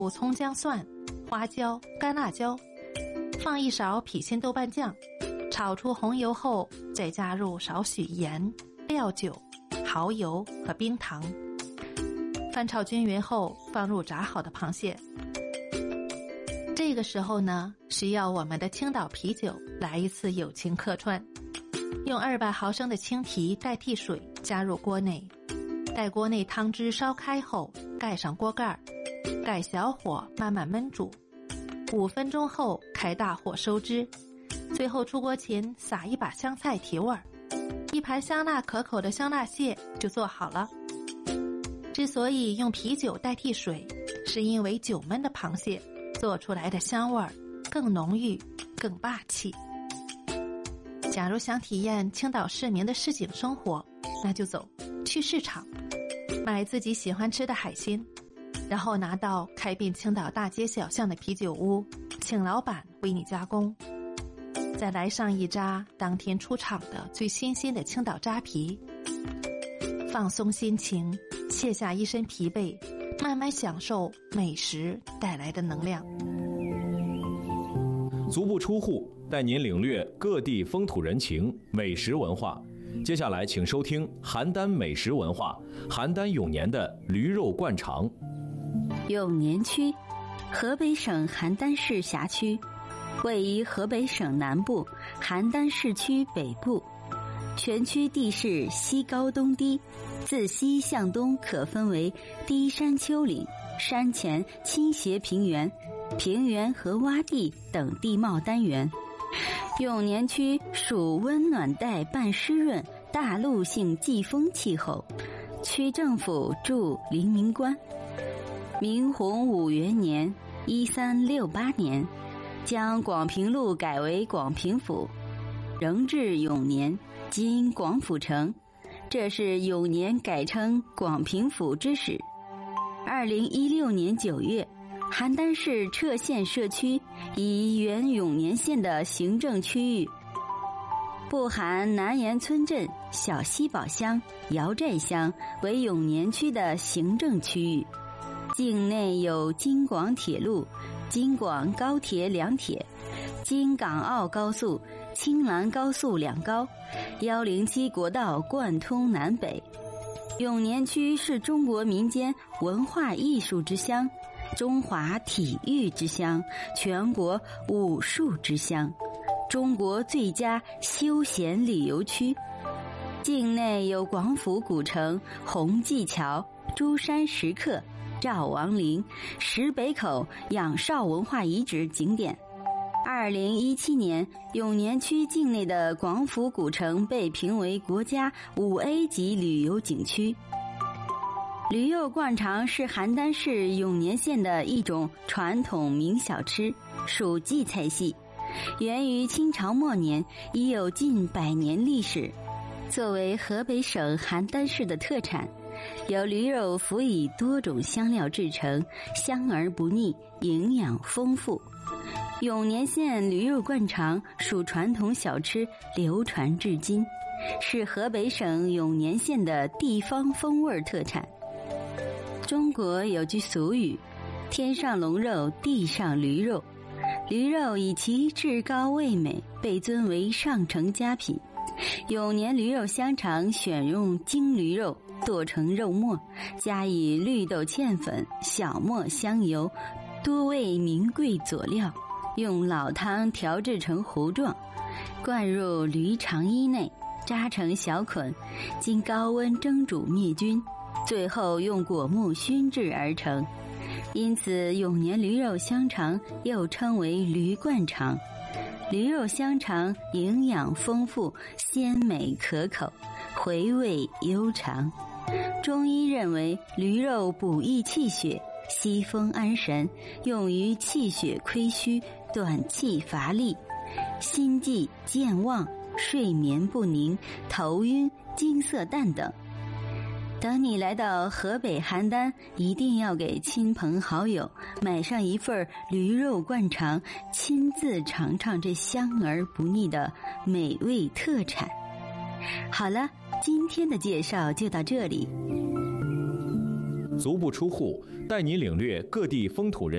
补葱姜蒜、花椒、干辣椒，放一勺郫县豆瓣酱，炒出红油后，再加入少许盐、料酒、蚝油和冰糖。翻炒均匀后，放入炸好的螃蟹。这个时候呢，需要我们的青岛啤酒来一次友情客串。用200毫升的青啤代替水，加入锅内。待锅内汤汁烧开后，盖上锅盖，盖小火慢慢焖煮。5分钟后开大火收汁。最后出锅前撒一把香菜提味儿，一盘香辣可口的香辣蟹就做好了。之所以用啤酒代替水，是因为久焖的螃蟹做出来的香味儿更浓郁、更霸气。假如想体验青岛市民的市井生活，那就走去市场，买自己喜欢吃的海鲜，然后拿到开遍青岛大街小巷的啤酒屋，请老板为你加工，再来上一扎当天出厂的最新鲜的青岛扎皮，放松心情，卸下一身疲惫，慢慢享受美食带来的能量。 足不出户，带您领略各地风土人情、美食文化。接下来请收听邯郸美食文化，邯郸永年的驴肉灌肠。 永年区，河北省邯郸市辖区，位于河北省南部邯郸市区北部。全区地势西高东低，自西向东可分为低山丘陵、山前倾斜平原、平原和洼地等地貌单元。永年区属温暖带半湿润大陆性季风气候，区政府驻灵明关。明洪武元年1368年，将广平路改为广平府，仍至永年，今广府城，这是永年改称广平府之始。2016年9月，邯郸市柘县社区以原永年县的行政区域，不含南岩村镇、小西堡乡、姚寨乡为永年区的行政区域。境内有京广铁路、京广高铁2铁、京港澳高速、青兰高速2高，107国道贯通南北。永年区是中国民间文化艺术之乡，中华体育之乡，全国武术之乡，中国最佳休闲旅游区。境内有广府古城、红记桥、珠山石刻、赵王陵、石北口仰韶文化遗址景点。2017年，永年区境内的广府古城被评为国家5A 级旅游景区。驴肉灌肠是邯郸市永年县的一种传统名小吃，属荠菜系，源于清朝末年，已有近100年历史。作为河北省邯郸市的特产，由驴肉辅以多种香料制成，香而不腻，营养丰富。永年县驴肉灌肠属传统小吃，流传至今，是河北省永年县的地方风味特产。中国有句俗语，天上龙肉，地上驴肉。驴肉以其质高味美，被尊为上乘佳品。永年驴肉香肠选用精驴肉，剁成肉末，加以绿豆芡粉、小磨香油、多味名贵佐料，用老汤调制成糊状，灌入驴肠衣内，扎成小捆，经高温蒸煮灭菌，最后用果木熏制而成。因此永年驴肉香肠又称为驴灌肠。驴肉香肠营养丰富，鲜美可口，回味悠长。中医认为驴肉补益气血，息风安神，用于气血亏虚、短气乏力、心悸健忘、睡眠不宁、头晕、惊色淡等。等你来到河北邯郸，一定要给亲朋好友买上一份驴肉灌肠，亲自尝尝这香而不腻的美味特产。好了，今天的介绍就到这里。 足不出户，带您领略各地风土人